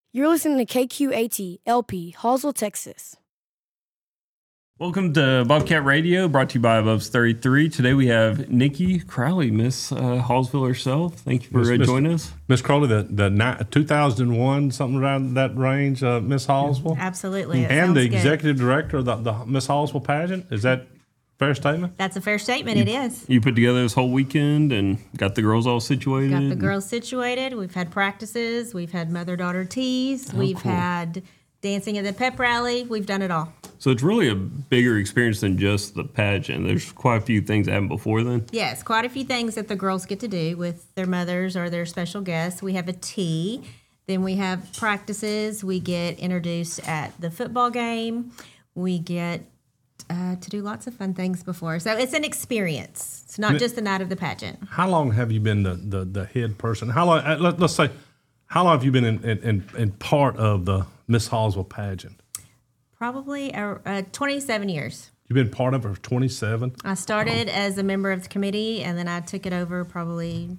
You're listening to KQAT LP, Hallsville, Texas. Welcome to Bobcat Radio, brought to you by Above 33. Today we have Nikki Crowley, Miss Hallsville herself. Thank you for joining us. Miss Crowley, the 2001, something around that range, Miss Hallsville? Absolutely. And the executive director of the Miss Hallsville pageant. Is that a fair statement? That's a fair statement. It is. You put together this whole weekend and got the girls all situated? Got the girls situated. We've had practices. We've had mother-daughter teas. We've had dancing at the pep rally. We've done it all. So it's really a bigger experience than just the pageant. There's quite a few things that happened before then. Yes, quite a few things that the girls get to do with their mothers or their special guests. We have a tea. Then we have practices. We get introduced at the football game. We get to do lots of fun things before. So it's an experience. It's not just the night of the pageant. How long have you been the head person? How long? Let's say, how long have you been in part of the Miss Hallsville pageant? Probably 27 years. You've been part of it for 27? I started as a member of the committee, and then I took it over probably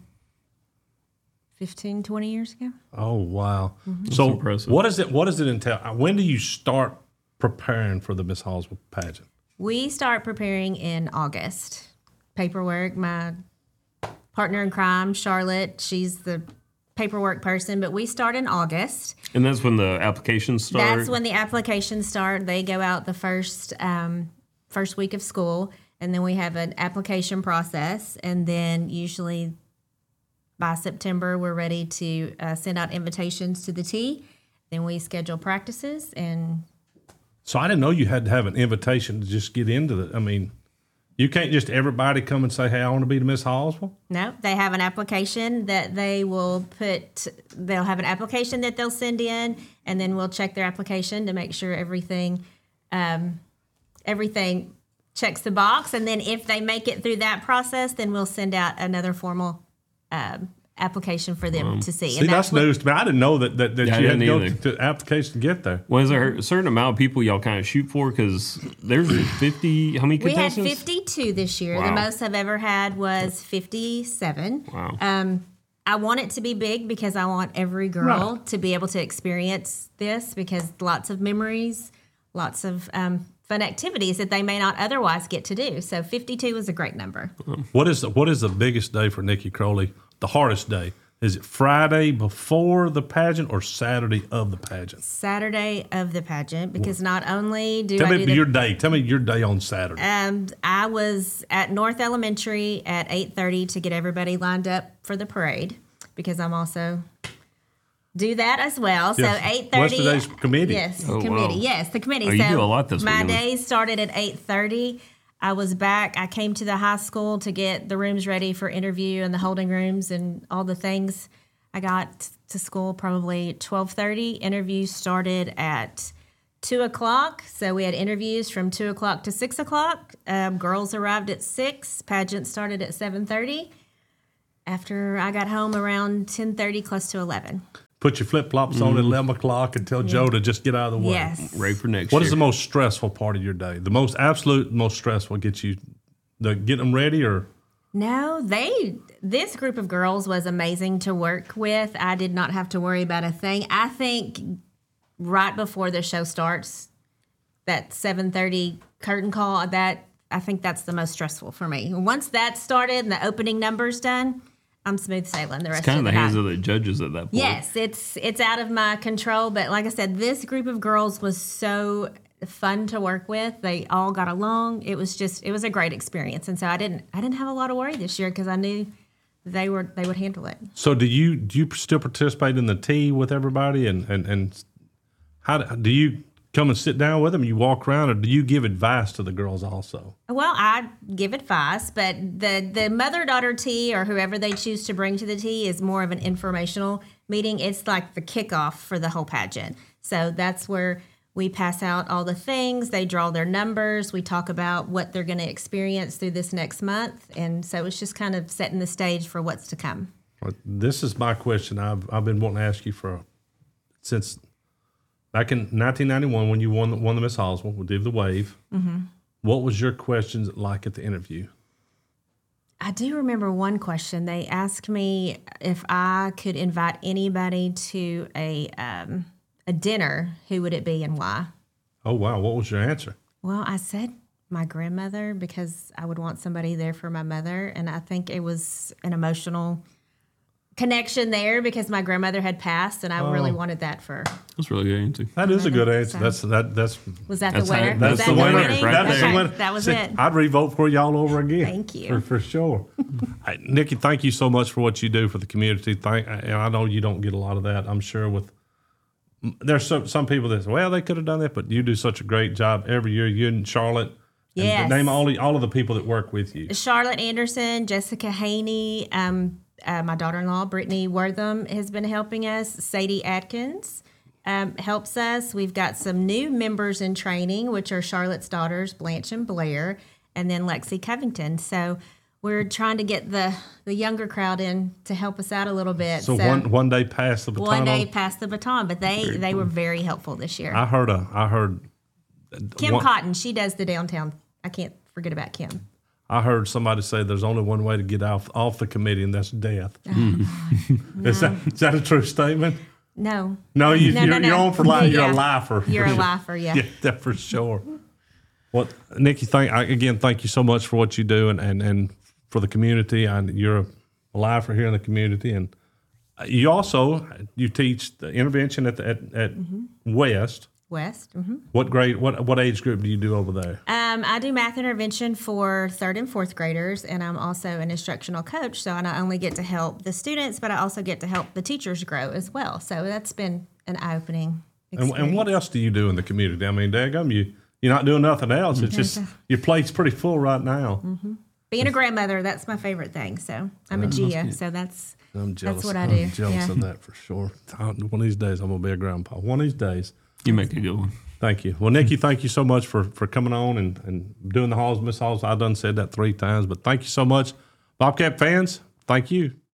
15, 20 years ago. Oh, wow. Mm-hmm. So impressive. what does it entail? When do you start preparing for the Miss Hallsville pageant? We start preparing in August. Paperwork, my partner in crime, Charlotte, she's the paperwork person, but we start in August. And that's when the applications start? That's when the applications start. They go out the first week of school, and then we have an application process, and then usually by September we're ready to send out invitations to the tea. Then we schedule practices. And so I didn't know you had to have an invitation to just get into it. I mean, you can't just everybody come and say, hey, I want to be the Miss Hallsville? No, they have an application that they will put, they'll have an application that they'll send in, and then we'll check their application to make sure everything checks the box. And then if they make it through that process, then we'll send out another formal application for them to see. See, that's news to me. I didn't know that you had to go either. to application to get there. Was there a certain amount of people y'all kind of shoot for? Because there's 50, how many We had contestants? 52 this year. Wow. The most I've ever had was 57. Wow. I want it to be big because I want every girl to be able to experience this, because lots of memories, lots of fun activities that they may not otherwise get to do. So 52 is a great number. What is the biggest day for Nikki Crowley? The hardest day? Is it Friday before the pageant or Saturday of the pageant? Saturday of the pageant, because not only do Tell I me do your day. Tell me your day on Saturday. I was at North Elementary at 8:30 to get everybody lined up for the parade, because I'm also do that as well. So Yes. 8:30. What's today's committee? Yes, Oh, committee. wow. Yes, the committee. Oh, you do a lot this my weekend. days started at 8:30. I was back. I came to the high school to get the rooms ready for interview and the holding rooms and all the things. I got to school probably 12:30. Interviews started at 2 o'clock. So we had interviews from 2 o'clock to 6 o'clock. Girls arrived at 6. Pageant started at 7:30. After I got home around 10:30, close to 11. Put your flip-flops on at 11 o'clock and tell Joe to just get out of the way. Yes. Ready for next What year. is the most stressful part of your day? The most stressful get them ready, or? No, this group of girls was amazing to work with. I did not have to worry about a thing. I think right before the show starts, that 7:30 curtain call, I think that's the most stressful for me. Once that started and the opening number's done, I'm smooth sailing the rest It's kind of of the the hands night. of the judges at that point. Yes, it's out of my control, but like I said, this group of girls was so fun to work with. They all got along. It was a great experience, and so I didn't have a lot of worry this year because I knew they would handle it. So do you still participate in the tea with everybody, and how do you come and sit down with them? You walk around, or do you give advice to the girls also? Well, I give advice, but the mother-daughter tea or whoever they choose to bring to the tea is more of an informational meeting. It's like the kickoff for the whole pageant. So that's where we pass out all the things. They draw their numbers. We talk about what they're going to experience through this next month. And so it's just kind of setting the stage for what's to come. This is my question. I've been wanting to ask you since back in 1991 when you won the Miss Hallsville with Give the Wave. Mm-hmm. What was your questions like at the interview? I do remember one question. They asked me if I could invite anybody to a a dinner, who would it be and why? Oh, wow. What was your answer? Well, I said my grandmother because I would want somebody there for my mother. And I think it was an emotional connection there because my grandmother had passed and I really wanted that for. That's really good answer. That is a good answer. So- That's Was that That's the winner? how- that's Was that the winner winning? right That's there. the winner. That was See, it. I'd re-vote for y'all over again. Thank you. For sure. Hey, Nikki, thank you so much for what you do for the community. And I know you don't get a lot of that, I'm sure, there's some people that say, well, they could have done that, but you do such a great job every year. You and Charlotte. And Yes. name all of the people that work with you. Charlotte Anderson, Jessica Haney, my daughter-in-law, Brittany Wortham, has been helping us. Sadie Atkins helps us. We've got some new members in training, which are Charlotte's daughters, Blanche and Blair, and then Lexi Covington. So we're trying to get the younger crowd in to help us out a little bit. So one day pass the baton. one day on. pass the baton, but they were very helpful this year. I heard Kim one- Cotton, she does the downtown. I can't forget about Kim. I heard somebody say there's only one way to get off the committee, and that's death. Is that a true statement? No. No, you're on for life. You're Yeah. a lifer. You're a lifer, yeah. Yeah, that for sure. Well, Nikki, thank you so much for what you do and for the community. And you're a lifer here in the community, and you teach the intervention at West. West. Mm-hmm. What grade? What age group do you do over there? I do math intervention for 3rd and 4th graders, and I'm also an instructional coach. So I not only get to help the students, but I also get to help the teachers grow as well. So that's been an eye-opening experience. And what else do you do in the community? I mean, daggum, you're not doing nothing else. It's just your plate's pretty full right now. Being a grandmother, that's my favorite thing. So I'm a Gia, so that's I'm jealous. that's what I do. I'm jealous Yeah. of that for sure. One of these days, I'm gonna be a grandpa. One of these days. You make a good one. Thank you. Well, Nikki, thank you so much for coming on and doing the Halls, Miss Halls. I done said that 3 times, but thank you so much. Bobcat fans, thank you.